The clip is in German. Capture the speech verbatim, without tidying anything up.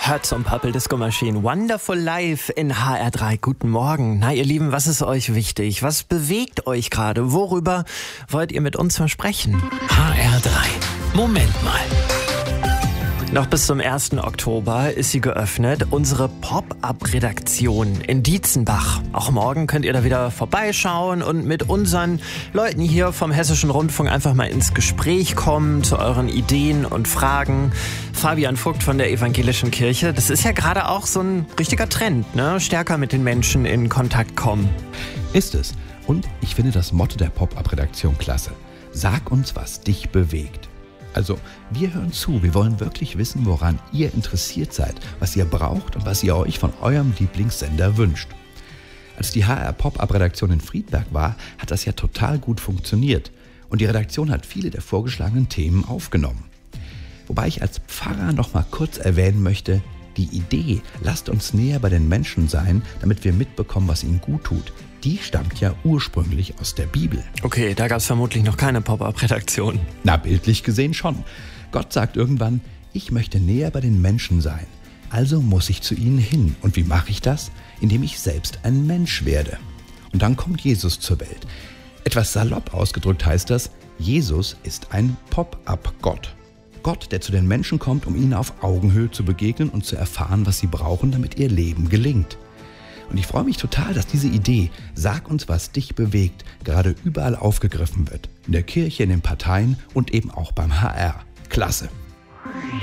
Hört zum Purple Disco Machine. Wonderful Life in H R drei. Guten Morgen. Na, ihr Lieben, was ist euch wichtig? Was bewegt euch gerade? Worüber wollt ihr mit uns mal sprechen? H R drei. Moment mal. Noch bis zum ersten Oktober ist sie geöffnet, unsere Pop-Up-Redaktion in Dietzenbach. Auch morgen könnt ihr da wieder vorbeischauen und mit unseren Leuten hier vom Hessischen Rundfunk einfach mal ins Gespräch kommen zu euren Ideen und Fragen. Fabian Vogt von der Evangelischen Kirche, das ist ja gerade auch so ein richtiger Trend, ne? Stärker mit den Menschen in Kontakt kommen. Ist es. Und ich finde das Motto der Pop-Up-Redaktion klasse. Sag uns, was dich bewegt. Also, wir hören zu, wir wollen wirklich wissen, woran ihr interessiert seid, was ihr braucht und was ihr euch von eurem Lieblingssender wünscht. Als die H R Pop-Up-Redaktion in Friedberg war, hat das ja total gut funktioniert und die Redaktion hat viele der vorgeschlagenen Themen aufgenommen. Wobei ich als Pfarrer noch mal kurz erwähnen möchte, die Idee, lasst uns näher bei den Menschen sein, damit wir mitbekommen, was ihnen gut tut, die stammt ja ursprünglich aus der Bibel. Okay, da gab es vermutlich noch keine Pop-Up-Redaktion. Na, bildlich gesehen schon. Gott sagt irgendwann, ich möchte näher bei den Menschen sein. Also muss ich zu ihnen hin. Und wie mache ich das? Indem ich selbst ein Mensch werde. Und dann kommt Jesus zur Welt. Etwas salopp ausgedrückt heißt das, Jesus ist ein Pop-Up-Gott. Gott, der zu den Menschen kommt, um ihnen auf Augenhöhe zu begegnen und zu erfahren, was sie brauchen, damit ihr Leben gelingt. Und ich freue mich total, dass diese Idee, sag uns, was dich bewegt, gerade überall aufgegriffen wird. In der Kirche, in den Parteien und eben auch beim H R. Klasse.